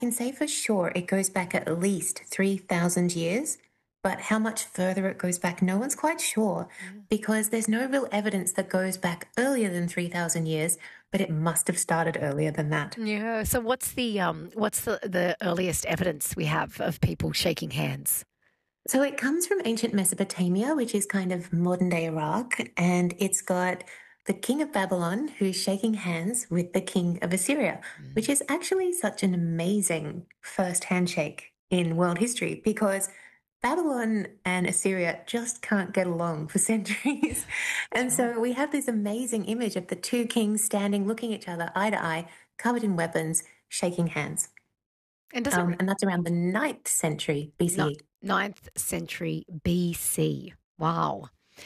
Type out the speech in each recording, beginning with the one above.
can say for sure it goes back at least 3,000 years, but how much further it goes back, no one's quite sure because there's no real evidence that goes back earlier than 3,000 years, but it must have started earlier than that. Yeah. So what's the earliest evidence we have of people shaking hands? So it comes from ancient Mesopotamia, which is kind of modern day Iraq, and it's got the king of Babylon who's shaking hands with the king of Assyria, which is actually such an amazing first handshake in world history because Babylon and Assyria just can't get along for centuries. And so we have this amazing image of the two kings standing, looking at each other eye to eye, covered in weapons, shaking hands. And does it And that's around the 9th century BCE. 9th century BC? Wow.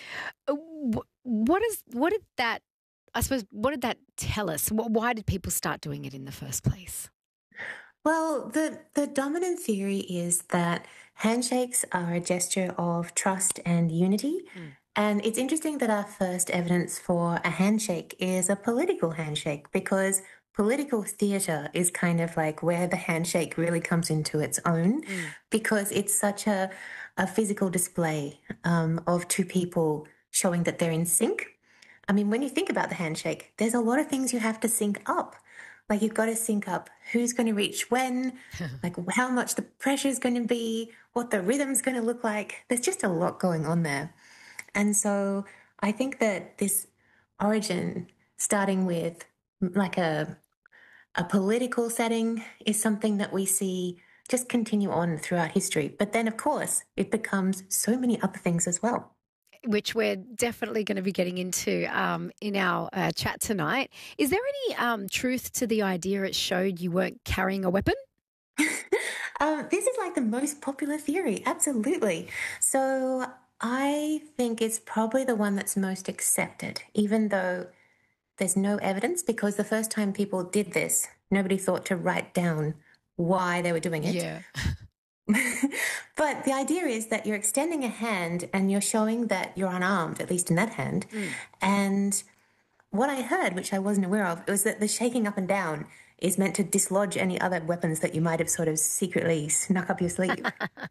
What did that? I suppose what did that tell us? Why did people start doing it in the first place? Well, the dominant theory is that handshakes are a gesture of trust and unity. And it's interesting that our first evidence for a handshake is a political handshake because political theatre is kind of like where the handshake really comes into its own because it's such a physical display of two people showing that they're in sync. I mean, when you think about the handshake, there's a lot of things you have to sync up. Like you've got to sync up who's going to reach when, like how much the pressure is going to be, what the rhythm's going to look like. There's just a lot going on there. And so I think that this origin, starting with like a political setting, is something that we see just continue on throughout history. But then, of course, it becomes so many other things as well. Which we're definitely going to be getting into in our chat tonight. Is there any truth to the idea it showed you weren't carrying a weapon? This is like the most popular theory. Absolutely. So I think it's probably the one that's most accepted, even though there's no evidence because the first time people did this, nobody thought to write down why they were doing it. Yeah. But the idea is that you're extending a hand and you're showing that you're unarmed, at least in that hand. And what I heard, which I wasn't aware of, was that the shaking up and down is meant to dislodge any other weapons that you might have sort of secretly snuck up your sleeve.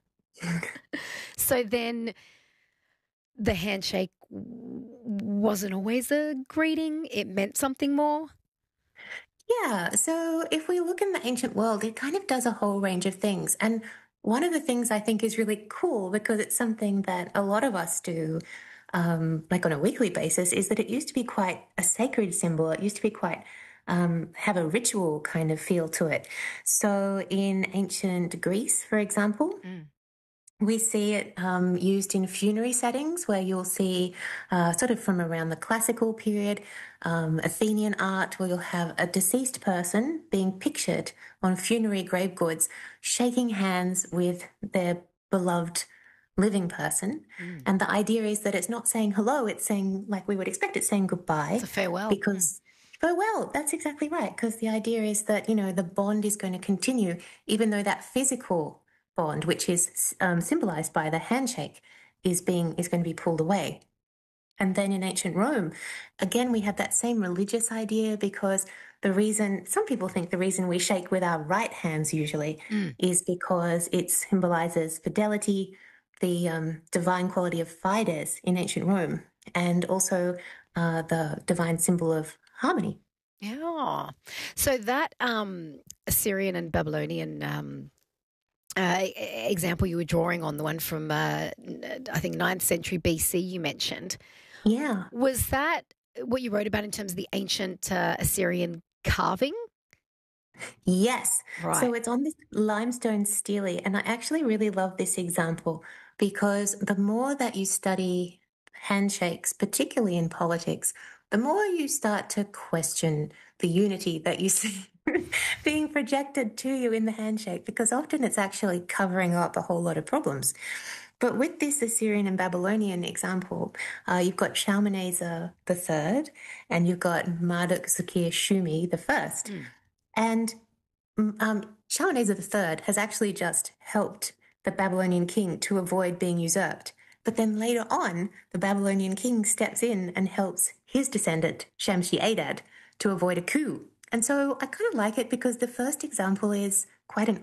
So then the handshake wasn't always a greeting. It meant something more. Yeah, so if we look in the ancient world, it kind of does a whole range of things. And one of the things I think is really cool because it's something that a lot of us do, like on a weekly basis, is that it used to be quite a sacred symbol. It used to be quite have a ritual kind of feel to it. So in ancient Greece, for example, we see it used in funerary settings where you'll see sort of from around the classical period, Athenian art where you'll have a deceased person being pictured on funerary grave goods, shaking hands with their beloved living person. And the idea is that it's not saying hello, it's saying, like we would expect, it's saying goodbye. It's a farewell. Because farewell, that's exactly right. Because the idea is that, you know, the bond is going to continue, even though that physical bond, which is symbolized by the handshake, is going to be pulled away. And then in ancient Rome, again, we have that same religious idea because some people think the reason we shake with our right hands usually is because it symbolizes fidelity, the divine quality of fides in ancient Rome, and also the divine symbol of harmony. Yeah. So that Assyrian and Babylonian example you were drawing on, the one from, I think, 9th century BC you mentioned. Yeah. Was that what you wrote about in terms of the ancient Assyrian carving? Yes. Right. So it's on this limestone stele. And I actually really love this example because the more that you study handshakes, particularly in politics, the more you start to question the unity that you see being projected to you in the handshake, because often it's actually covering up a whole lot of problems. But with this Assyrian and Babylonian example, you've got Shalmaneser III and you've got Marduk-Shumi I. And Shalmaneser III has actually just helped the Babylonian king to avoid being usurped. But then later on, the Babylonian king steps in and helps his descendant, Shamshi-Adad, to avoid a coup. And so I kind of like it because the first example is quite an